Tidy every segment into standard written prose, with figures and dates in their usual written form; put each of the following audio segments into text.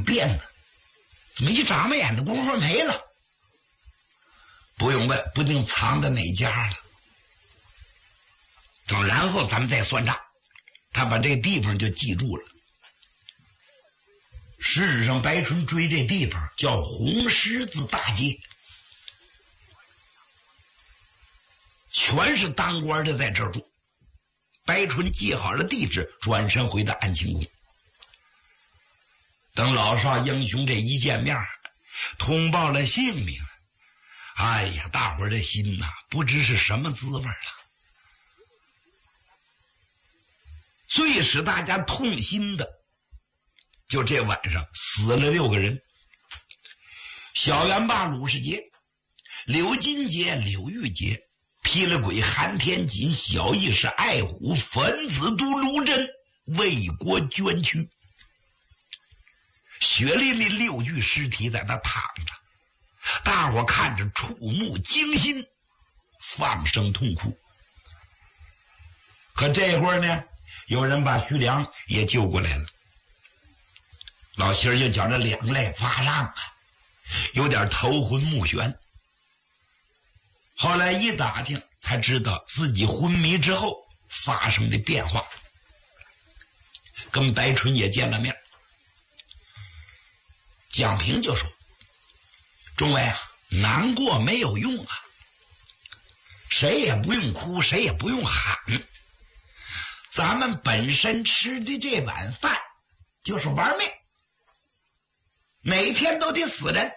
变呢？怎么一眨巴眼的功夫没了？不用问，不定藏在哪家了。等然后咱们再算账。他把这地方就记住了。事实上，白春追这地方叫红十字大街，全是当官的在这儿住。白春记好了地址，转身回到安庆宫。等老少英雄这一见面，通报了姓名，哎呀，大伙儿的心呐，不知是什么滋味了。最使大家痛心的，就这晚上死了6个人：小元霸鲁世杰、柳金杰、柳玉杰、劈了鬼韩天锦、小义士爱虎、粉子都卢真为国捐躯。血淋淋6具尸体在那躺着，大伙看着触目惊心，放声痛哭。可这会儿呢，有人把徐良也救过来了。老心儿就觉着两肋发胀啊，有点头昏目眩。后来一打听，才知道自己昏迷之后发生的变化。跟白春也见了面，蒋平就说：“众位啊，难过没有用啊，谁也不用哭，谁也不用喊。咱们本身吃的这碗饭就是玩命，每天都得死人。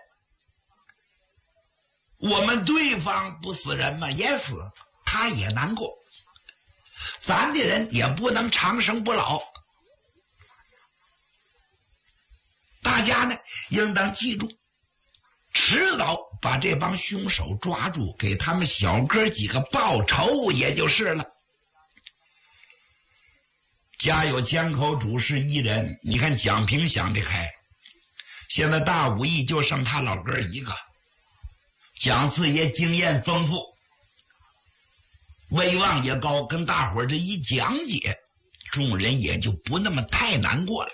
我们对方不死人嘛，也死，他也难过。咱的人也不能长生不老。大家呢，应当记住，迟早把这帮凶手抓住，给他们小哥几个报仇，也就是了。家有千口，主事一人。你看蒋平想得开，现在大武艺就剩他老哥一个。蒋四爷经验丰富，威望也高，跟大伙儿这一讲解，众人也就不那么太难过了。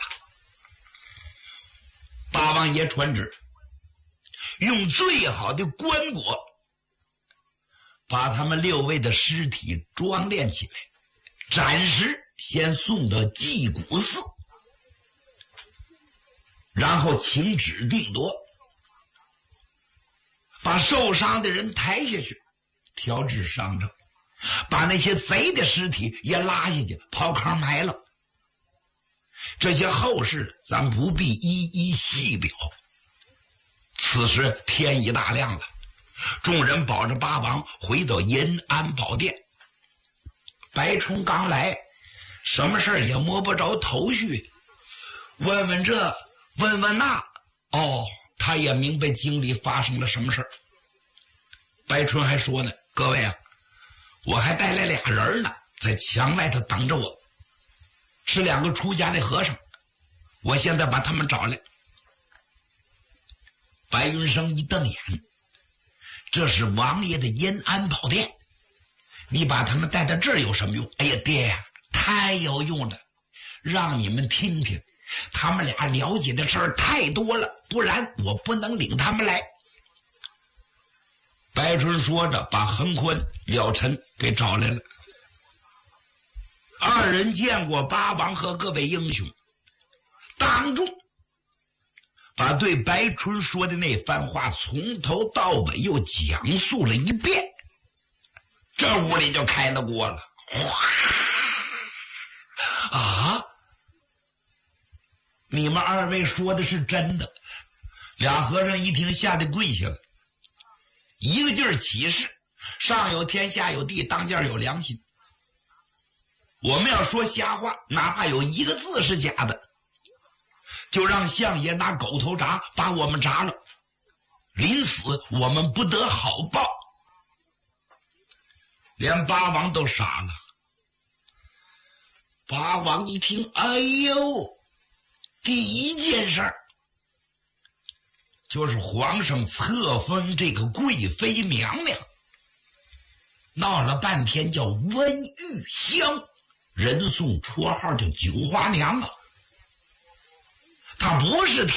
八王爷传旨，用最好的棺椁把他们6位的尸体装殓起来，暂时先送到祭谷寺，然后请旨定夺，把受伤的人抬下去，调治伤症，把那些贼的尸体也拉下去，刨坑埋了。这些后事咱不必一一细表。此时天已大亮了，众人保着八王回到延安宝殿。白冲刚来，什么事也摸不着头绪，问问这问问那，他也明白京里发生了什么事。白春还说呢，各位啊，我还带来俩人呢，在墙外头等着我，是2个出家的和尚，我现在把他们找来。白云生一瞪眼，这是王爷的延安宝殿，你把他们带到这儿有什么用？哎呀，爹呀，太有用了，让你们听听，他们俩了解的事儿太多了，不然我不能领他们来。白春说着，把恒宽、了尘给找来了。2人见过八王和各位英雄，当众把对白春说的那番话从头到尾又讲述了一遍，这屋里就开了锅了。啊！你们2位说的是真的？俩和尚一听，吓得跪下了，一个劲儿起誓，上有天下有地，当家有良心。我们要说瞎话，哪怕有1个字是假的，就让相爷拿狗头铡把我们铡了，临死我们不得好报。连八王都傻了。八王一听，哎呦，第一件事就是皇上册封这个贵妃娘娘，闹了半天叫温玉香，人送绰号叫九花娘啊。她不是